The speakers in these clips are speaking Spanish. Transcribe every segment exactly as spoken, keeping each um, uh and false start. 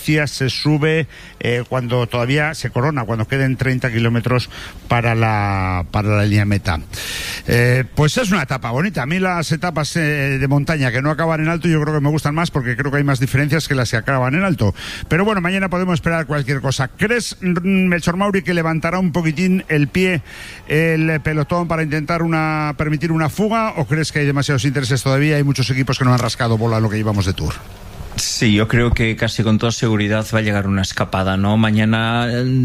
inicia, se sube eh, cuando todavía se corona, cuando queden treinta kilómetros para la, para la línea meta. Eh, pues es una etapa bonita. A mí las etapas eh, de montaña que no acaban en alto yo creo que me gustan más, porque creo que hay más diferencias que las que acaban en alto. Pero bueno, mañana podemos esperar cualquier cosa. ¿Crees, Melchor Mauri, que levantará un poquitín el pie el pelotón para intentar una permitir una fuga, o crees que hay demasiados intereses todavía? Hay muchos equipos que no han rascado bola a lo que llevamos de Tour. Sí, yo creo que casi con toda seguridad va a llegar una escapada, ¿no? Mañana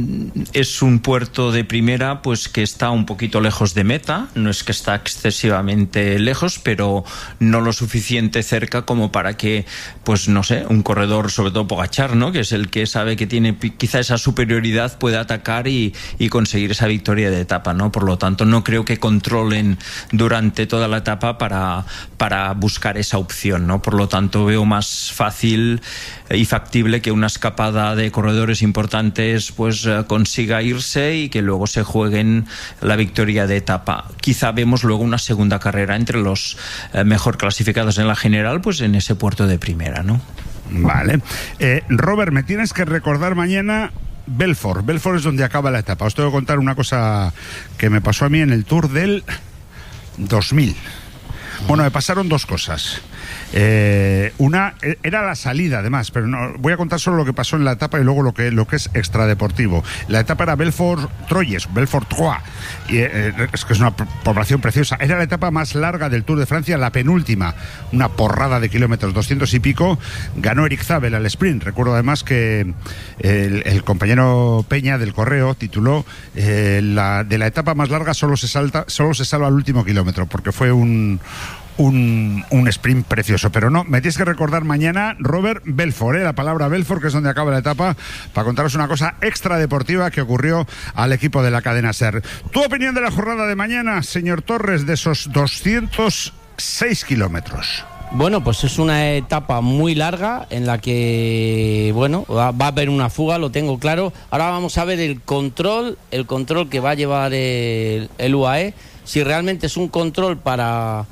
es un puerto de primera, pues que está un poquito lejos de meta, no es que está excesivamente lejos, pero no lo suficiente cerca como para que, pues no sé, un corredor, sobre todo Pogačar, ¿no?, que es el que sabe que tiene quizá esa superioridad, puede atacar y, y conseguir esa victoria de etapa, ¿no? Por lo tanto, no creo que controlen durante toda la etapa para, para buscar esa opción, ¿no? Por lo tanto, veo más fácil y factible que una escapada de corredores importantes pues consiga irse y que luego se jueguen la victoria de etapa. Quizá vemos luego una segunda carrera entre los eh, mejor clasificados en la general, pues en ese puerto de primera, ¿no? Vale. Eh, Robert, me tienes que recordar mañana Belfort. Belfort es donde acaba la etapa. Os tengo que contar una cosa que me pasó a mí en el Tour del dos mil. Bueno, me pasaron dos cosas. Eh, una era la salida, además, pero no voy a contar solo lo que pasó en la etapa y luego lo que lo que es extradeportivo. La etapa era Belfort-Troyes, Belfort-Trois, y eh, es que es una población preciosa. Era la etapa más larga del Tour de Francia, la penúltima, una porrada de kilómetros, doscientos y pico. Ganó Eric Zabel al sprint. Recuerdo además que el, el compañero Peña del Correo tituló eh, la, de la etapa más larga solo se salta, solo se salva al último kilómetro, porque fue un Un, un sprint precioso. Pero no, me tienes que recordar mañana, Robert, Belfort, ¿eh? La palabra Belfort, que es donde acaba la etapa, para contaros una cosa extradeportiva que ocurrió al equipo de la cadena SER. ¿Tu opinión de la jornada de mañana, señor Torres, de esos doscientos seis kilómetros? Bueno, pues es una etapa muy larga en la que, bueno, va, va a haber una fuga, lo tengo claro. Ahora vamos a ver el control, el control que va a llevar el, el U A E, si realmente es un control para...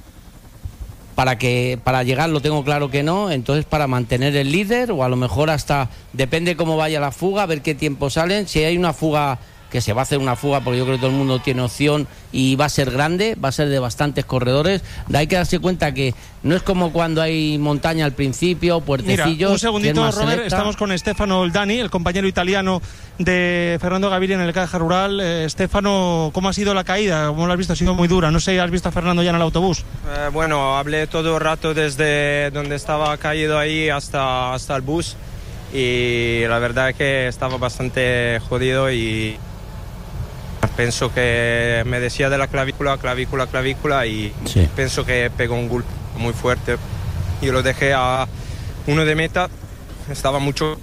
para que para llegar, lo tengo claro que no, entonces para mantener el líder, o a lo mejor hasta, depende cómo vaya la fuga, a ver qué tiempo salen. Si hay una fuga, que se va a hacer una fuga, porque yo creo que todo el mundo tiene opción y va a ser grande, va a ser de bastantes corredores. Hay que darse cuenta que no es como cuando hay montaña al principio, puertecillos. Mira, un segundito, Robert, selecta. Estamos con Stefano Oldani, el compañero italiano de Fernando Gaviria en el Caja Rural. Eh, Stefano, ¿cómo ha sido la caída? ¿Cómo lo has visto? Ha sido muy dura. No sé, ¿has visto a Fernando ya en el autobús? Eh, bueno, hablé todo el rato desde donde estaba caído ahí hasta, hasta el bus, y la verdad es que estaba bastante jodido y pienso que me decía de la clavícula, clavícula, clavícula y sí. Pienso que pegó un golpe muy fuerte. Yo lo dejé a uno de meta, estaba mucho...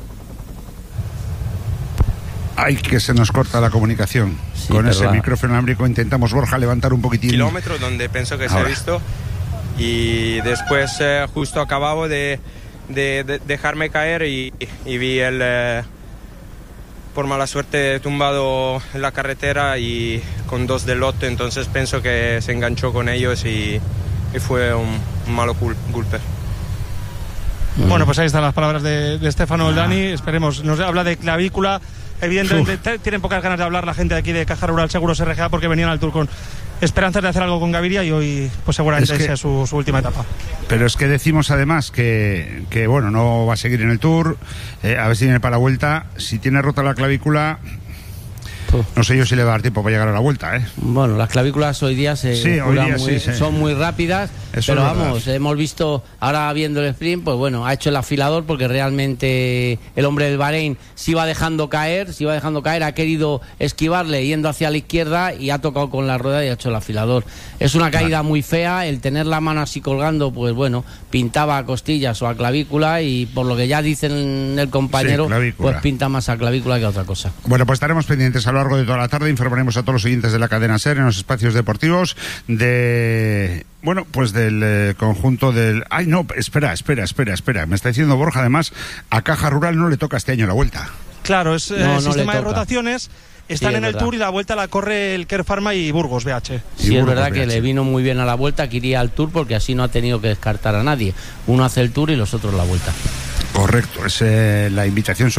Ay, que se nos corta la comunicación. Sí, con ese micrófono inalámbrico intentamos, Borja, levantar un poquitín. Kilómetro donde pienso que Ahora. se ha visto, y después eh, justo acababa de, de, de dejarme caer y, y vi el... Eh, por mala suerte tumbado en la carretera y con dos del lote, entonces pienso que se enganchó con ellos y, y fue un, un malo golpe. Bueno, pues ahí están las palabras de, de Stefano Oldani. Esperemos, nos habla de clavícula. Evidentemente Uf. tienen pocas ganas de hablar la gente de aquí de Caja Rural Seguros R G A, porque venían al Tour con esperanzas de hacer algo con Gaviria, y hoy pues seguramente es que, sea su, su última etapa. Pero es que decimos además que, que bueno, no va a seguir en el Tour, eh, a ver si viene para la vuelta. Si tiene rota la clavícula, no sé yo si le va a dar tiempo para llegar a la vuelta, ¿eh? Bueno, las clavículas hoy día, se sí, hoy día muy, sí, sí. son muy rápidas. Eso pero vamos, verdad. Hemos visto, ahora viendo el sprint, pues bueno, ha hecho el afilador, porque realmente el hombre del Bahrein se iba dejando caer, se iba dejando caer, ha querido esquivarle yendo hacia la izquierda y ha tocado con la rueda y ha hecho el afilador. Es una caída claro. muy fea, el tener la mano así colgando, pues bueno, pintaba a costillas o a clavícula, y por lo que ya dicen el compañero, sí, pues pinta más a clavícula que a otra cosa. Bueno, pues estaremos pendientes a lo largo de toda la tarde, informaremos a todos los oyentes de la cadena SER en los espacios deportivos de... Bueno, pues del eh, conjunto del... Ay, no, espera, espera, espera, espera. Me está diciendo Borja, además, a Caja Rural no le toca este año la vuelta. Claro, es el eh, no sistema de rotaciones. Están sí, en el verdad. Tour, y la vuelta la corre el Care Pharma y Burgos B H. Sí, es verdad que le vino muy bien a la vuelta, que iría al Tour, porque así no ha tenido que descartar a nadie. Uno hace el Tour y los otros la vuelta. Correcto, es eh, la invitación